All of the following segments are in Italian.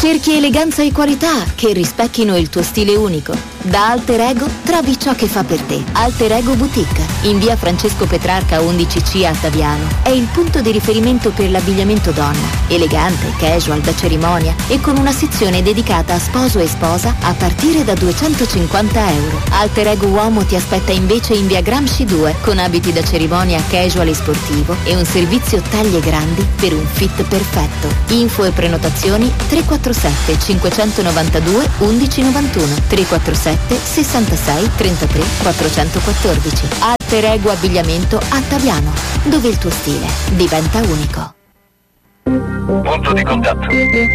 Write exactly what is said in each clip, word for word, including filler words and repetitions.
Cerchi eleganza e qualità che rispecchino il tuo stile unico. Da Alter Ego trovi ciò che fa per te. Alter Ego Boutique, in via Francesco Petrarca undici C a Taviano. È il punto di riferimento per l'abbigliamento donna. Elegante, casual, da cerimonia e con una sezione dedicata a sposo e sposa a partire da duecentocinquanta euro. Alter Ego Uomo ti aspetta invece in via Gramsci due con abiti da cerimonia casual e sportivo e un servizio taglie grandi per un fit perfetto. Info e prenotazioni tre quattro sette cinquecentonovantadue undici novantuno tre quattro sette sessantasei trentatré quattrocentoquattordici. Alter Ego Abbigliamento a Taviano, dove il tuo stile diventa unico. Punto di contatto.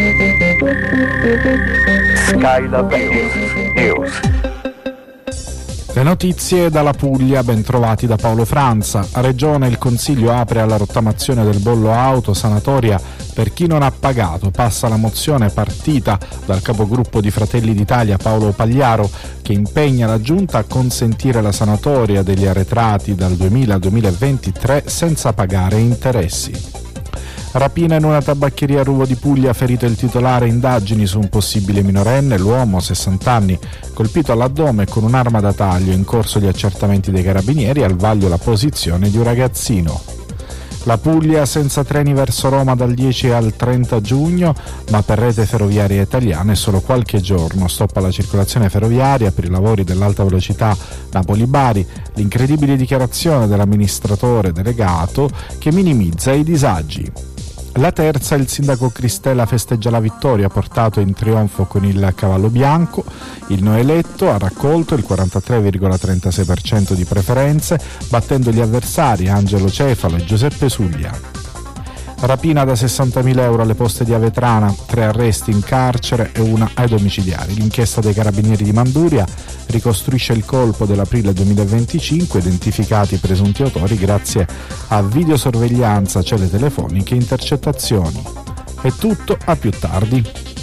Skylab News. Le notizie dalla Puglia, ben trovati da Paolo Franza. A Regione il Consiglio apre alla rottamazione del bollo auto, sanatoria per chi non ha pagato. Passa la mozione partita dal capogruppo di Fratelli d'Italia Paolo Pagliaro, che impegna la Giunta a consentire la sanatoria degli arretrati dal duemila al duemilaventitré senza pagare interessi. Rapina in una tabaccheria a Ruvo di Puglia, ferito il titolare, indagini su un possibile minorenne, l'uomo, sessanta anni, colpito all'addome con un'arma da taglio, in corso gli accertamenti dei carabinieri, al vaglio la posizione di un ragazzino. La Puglia senza treni verso Roma dal dieci al trenta giugno, ma per Rete Ferroviaria Italiana è solo qualche giorno. Stop alla circolazione ferroviaria per i lavori dell'alta velocità Napoli-Bari, l'incredibile dichiarazione dell'amministratore delegato che minimizza i disagi. La terza, il sindaco Cristella festeggia la vittoria, portato in trionfo con il cavallo bianco. Il neoeletto ha raccolto il quarantatré virgola trentasei per cento di preferenze, battendo gli avversari Angelo Cefalo e Giuseppe Suglia. Rapina da sessantamila euro alle poste di Avetrana, tre arresti in carcere e una ai domiciliari. L'inchiesta dei carabinieri di Manduria ricostruisce il colpo dell'aprile duemilaventicinque, identificati i presunti autori grazie a videosorveglianza, celle telefoniche e intercettazioni. È tutto, a più tardi.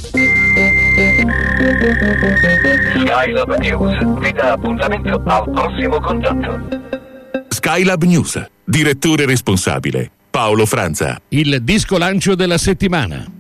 Skylab News vi dà appuntamento al prossimo contatto. Skylab News, direttore responsabile Paolo Franza. Il disco lancio della settimana.